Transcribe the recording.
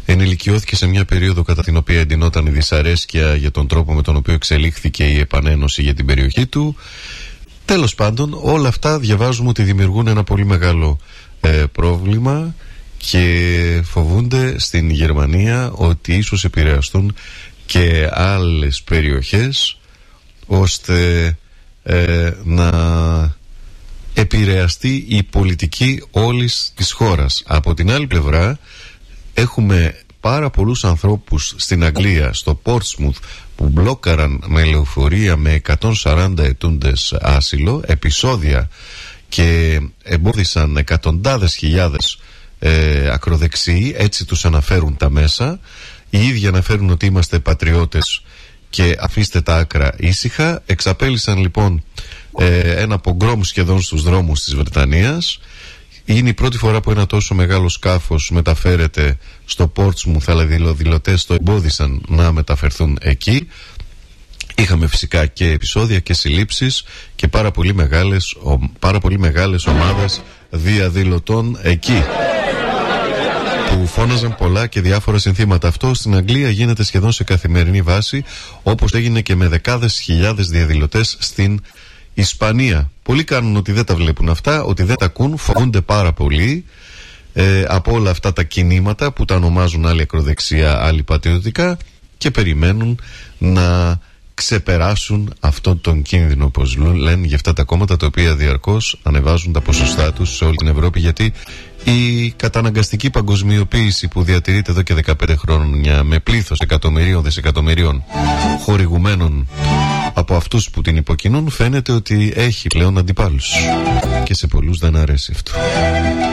ενηλικιώθηκε σε μια περίοδο κατά την οποία εντυνόταν η δυσαρέσκεια για τον τρόπο με τον οποίο εξελίχθηκε η επανένωση για την περιοχή του. Τέλος πάντων, όλα αυτά διαβάζουμε ότι δημιουργούν ένα πολύ μεγάλο πρόβλημα και φοβούνται στην Γερμανία ότι ίσως επηρεαστούν και άλλες περιοχές, ώστε να επηρεαστεί η πολιτική όλης της χώρας. Από την άλλη πλευρά έχουμε πάρα πολλούς ανθρώπους στην Αγγλία, στο Portsmouth, που μπλόκαραν με λεωφορεία με 140 ετούντες άσυλο, επεισόδια, και εμπόδισαν εκατοντάδες χιλιάδες ακροδεξιοί, έτσι τους αναφέρουν τα μέσα. Οι ίδιοι αναφέρουν ότι είμαστε πατριώτες και αφήστε τα άκρα ήσυχα. Εξαπέλυσαν λοιπόν ένα πογκρόμ σχεδόν στους δρόμους της Βρετανίας. Είναι η πρώτη φορά που ένα τόσο μεγάλο σκάφος μεταφέρεται στο Portsmouth, αλλά οι δηλωτές το εμπόδισαν να μεταφερθούν εκεί. Είχαμε φυσικά και επεισόδια και συλλήψεις και πάρα πολύ μεγάλες ομάδες διαδηλωτών εκεί, που φώναζαν πολλά και διάφορα συνθήματα. Αυτό στην Αγγλία γίνεται σχεδόν σε καθημερινή βάση, όπως έγινε και με δεκάδες χιλιάδες διαδηλωτές στην Ισπανία. Πολλοί κάνουν ότι δεν τα βλέπουν αυτά, ότι δεν τα ακούν, φοβούνται πάρα πολύ από όλα αυτά τα κινήματα που τα ονομάζουν άλλοι ακροδεξιά, άλλοι πατριωτικά, και περιμένουν να ξεπεράσουν αυτόν τον κίνδυνο, όπως λένε, για αυτά τα κόμματα τα οποία διαρκώς ανεβάζουν τα ποσοστά τους σε όλη την Ευρώπη, γιατί η καταναγκαστική παγκοσμιοποίηση που διατηρείται εδώ και 15 χρόνια με πλήθος εκατομμυρίων δισεκατομμυρίων χορηγουμένων από αυτούς που την υποκινούν, φαίνεται ότι έχει πλέον αντιπάλους και σε πολλούς δεν αρέσει αυτό.